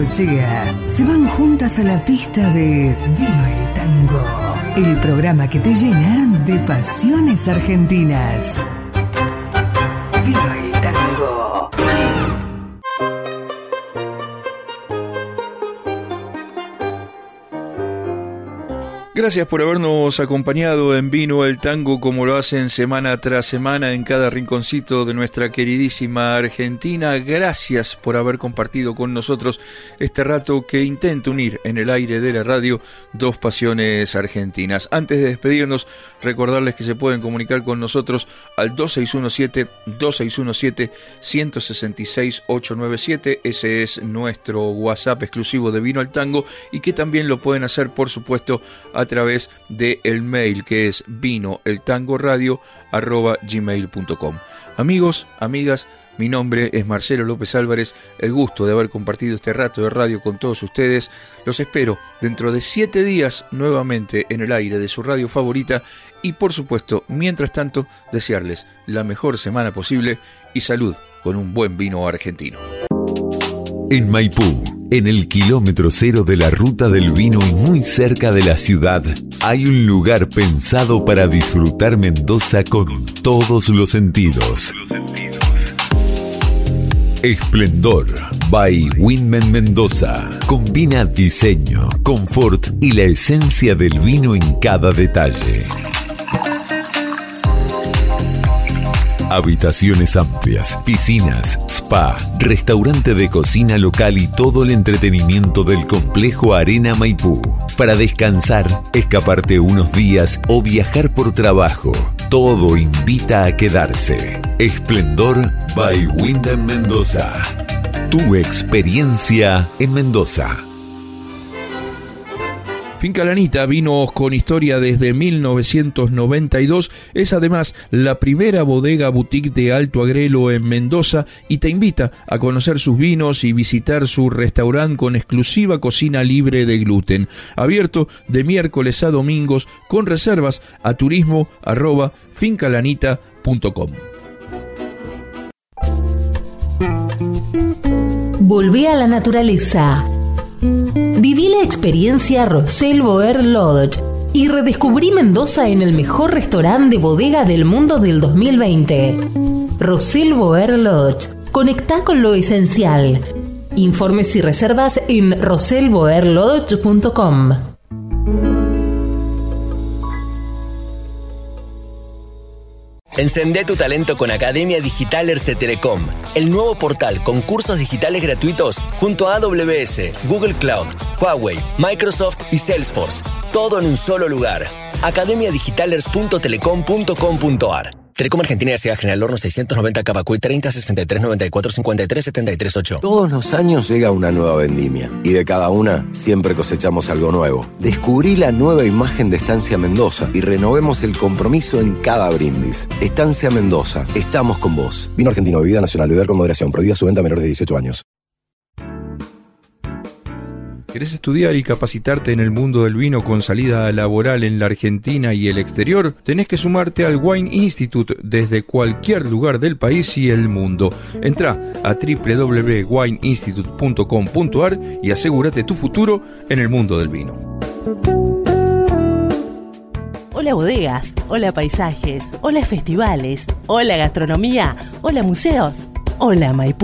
Bengoechea se van juntas a la pista de Vino el Tango, el programa que te llena de pasiones argentinas. Vino el Tango. Gracias por habernos acompañado en Vino el Tango, como lo hacen semana tras semana en cada rinconcito de nuestra queridísima Argentina. Gracias por haber compartido con nosotros este rato que intenta unir en el aire de la radio dos pasiones argentinas. Antes de despedirnos, recordarles que se pueden comunicar con nosotros al 2617-166-897. Ese es nuestro WhatsApp exclusivo de Vino al Tango, y que también lo pueden hacer, por supuesto, a través del mail, que es vinoeltangoradio@gmail.com. Amigos, amigas, mi nombre es Marcelo López Álvarez. El gusto de haber compartido este rato de radio con todos ustedes. Los espero dentro de 7 días nuevamente en el aire de su radio favorita, y por supuesto, mientras tanto, desearles la mejor semana posible y salud con un buen vino argentino. En Maipú, en el kilómetro cero de la ruta del vino y muy cerca de la ciudad, hay un lugar pensado para disfrutar Mendoza con todos los sentidos. Esplendor by Winman Mendoza. Combina diseño, confort y la esencia del vino en cada detalle. Habitaciones amplias, piscinas, spa, restaurante de cocina local y todo el entretenimiento del complejo Arena Maipú. Para descansar, escaparte unos días o viajar por trabajo, todo invita a quedarse. Esplendor by Wyndham Mendoza. Tu experiencia en Mendoza. Finca Lanita, vinos con historia desde 1992, es además la primera bodega boutique de Alto Agrelo en Mendoza, y te invita a conocer sus vinos y visitar su restaurante con exclusiva cocina libre de gluten. Abierto de miércoles a domingos, con reservas a turismo@fincalanita.com. Volví a la naturaleza. Viví la experiencia Rosell Boer Lodge y redescubrí Mendoza en el mejor restaurante de bodega del mundo del 2020. Rosell Boer Lodge. Conectá con lo esencial. Informes y reservas en rosellboerlodge.com. Encendé tu talento con Academia Digitalers de Telecom, el nuevo portal con cursos digitales gratuitos junto a AWS, Google Cloud, Huawei, Microsoft y Salesforce. Todo en un solo lugar. academiadigitalers.telecom.com.ar. Telecom Argentina S.A. General Horno 690 Cavacuy 30 63 94 53 73 8. Todos los años llega una nueva vendimia, y de cada una siempre cosechamos algo nuevo. Descubrí la nueva imagen de Estancia Mendoza y renovemos el compromiso en cada brindis. Estancia Mendoza, estamos con vos. Vino argentino, bebida nacional, beber con moderación, prohibida su venta a menores de 18 años. ¿Querés estudiar y capacitarte en el mundo del vino con salida laboral en la Argentina y el exterior? Tenés que sumarte al Wine Institute desde cualquier lugar del país y el mundo. Entrá a www.wineinstitute.com.ar y asegúrate tu futuro en el mundo del vino. Hola bodegas, hola paisajes, hola festivales, hola gastronomía, hola museos, hola Maipú.